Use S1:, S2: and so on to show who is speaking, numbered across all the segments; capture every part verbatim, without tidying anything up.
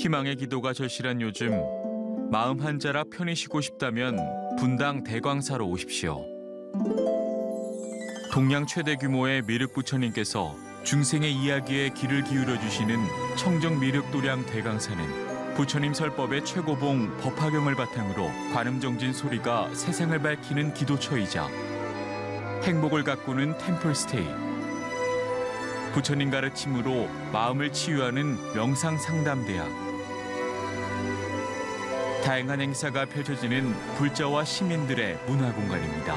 S1: 희망의 기도가 절실한 요즘, 마음 한자라 편히 쉬고 싶다면 분당 대광사로 오십시오. 동양 최대 규모의 미륵 부처님께서 중생의 이야기에 귀를 기울여 주시는 청정 미륵 도량 대광사는 부처님 설법의 최고봉 법화경을 바탕으로 관음정진 소리가 세상을 밝히는 기도처이자 행복을 가꾸는 템플스테이, 부처님 가르침으로 마음을 치유하는 명상상담대학, 다양한 행사가 펼쳐지는 불자와 시민들의 문화공간입니다.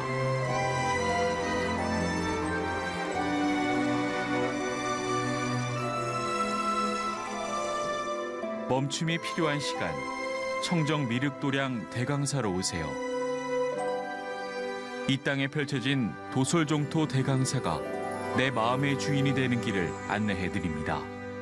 S1: 멈춤이 필요한 시간, 청정 미륵도량 대강사로 오세요. 이 땅에 펼쳐진 도솔종토 대강사가 내 마음의 주인이 되는 길을 안내해드립니다.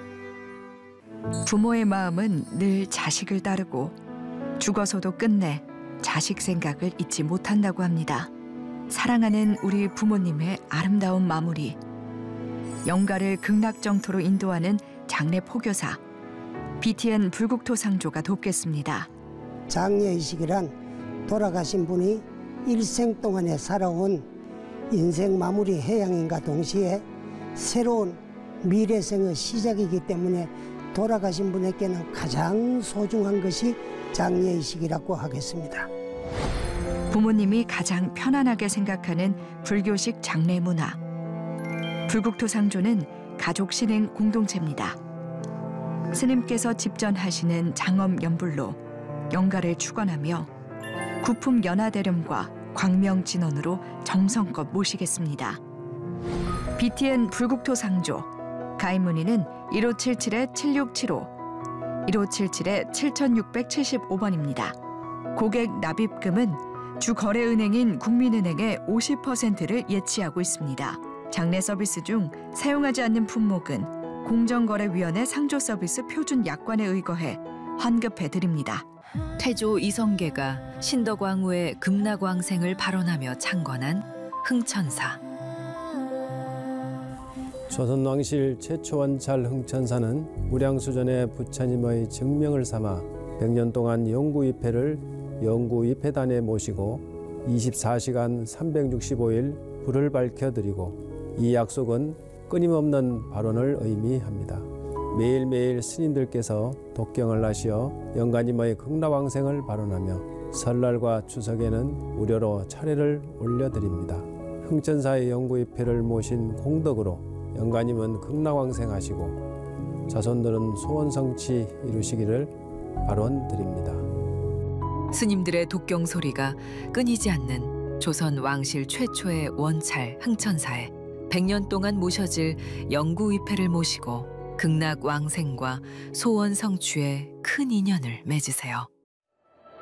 S2: 부모의 마음은 늘 자식을 따르고 죽어서도 끝내 자식 생각을 잊지 못한다고 합니다. 사랑하는 우리 부모님의 아름다운 마무리, 영가를 극락정토로 인도하는 장례 포교사 비티엔 불국토 상조가 돕겠습니다.
S3: 장례의식이란 돌아가신 분이 일생 동안에 살아온 인생 마무리 해양인과 동시에 새로운 미래생의 시작이기 때문에 돌아가신 분에게는 가장 소중한 것이 장례의식이라고 하겠습니다.
S2: 부모님이 가장 편안하게 생각하는 불교식 장례 문화. 불국토 상조는 가족 실행 공동체입니다. 스님께서 집전하시는 장엄 연불로 영가를 축원하며 구품 연화대렴과 광명 진원으로 정성껏 모시겠습니다. 비티엔 불국토 상조, 가입 문의는 일오칠칠 칠육칠오, 일오칠칠 칠육칠오 번입니다. 고객 납입금은 주 거래은행인 국민은행의 오십 퍼센트를 예치하고 있습니다. 장례 서비스 중 사용하지 않는 품목은 공정거래위원회 상조 서비스 표준 약관에 의거해 환급해드립니다.
S4: 태조 이성계가 신덕왕후의 극락왕생을 발언하며 창건한 흥천사.
S5: 조선왕실 최초 원찰 흥천사는 무량수전의 부처님의 증명을 삼아 백 년 동안 영구위패를 영구위패단에 모시고 이십사 시간 삼백육십오 일 불을 밝혀드리고, 이 약속은 끊임없는 발언을 의미합니다. 매일매일 스님들께서 독경을 하시어 영가님의 극락왕생을 발언하며 설날과 추석에는 무료로 차례를 올려드립니다. 흥천사의 영구위패를 모신 공덕으로 영가님은 극락왕생하시고 자손들은 소원성취 이루시기를 발언드립니다.
S4: 스님들의 독경 소리가 끊이지 않는 조선 왕실 최초의 원찰 흥천사에 백 년 동안 모셔질 영구위패를 모시고 극락왕생과 소원 성취에 큰 인연을 맺으세요.